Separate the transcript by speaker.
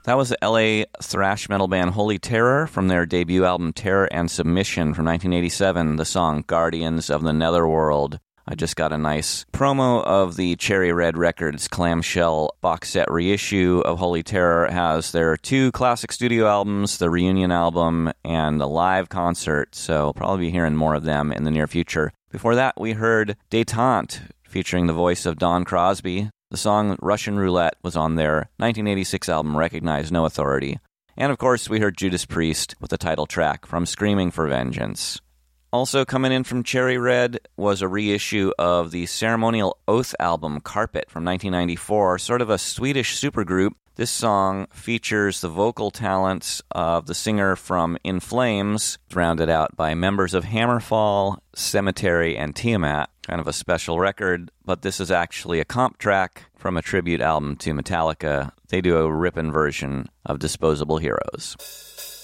Speaker 1: That was the LA thrash metal band Holy Terror from their debut album Terror and Submission from 1987, the song Guardians of the Netherworld. I just got a nice promo of the Cherry Red Records clamshell box set reissue of Holy Terror. It has their 2 classic studio albums, the reunion album, and the live concert, so I'll probably be hearing more of them in the near future. Before that, we heard Détente, featuring the voice of Don Crosby. The song Russian Roulette was on their 1986 album Recognize No Authority. And of course, we heard Judas Priest with the title track from Screaming for Vengeance. Also coming in from Cherry Red was a reissue of the Ceremonial Oath album Carpet from 1994, sort of a Swedish supergroup. This song features the vocal talents of the singer from In Flames, rounded out by members of Hammerfall, Cemetery, and Tiamat. Kind of a special record, but this is actually a comp track from a tribute album to Metallica. They do a rippin' version of Disposable Heroes.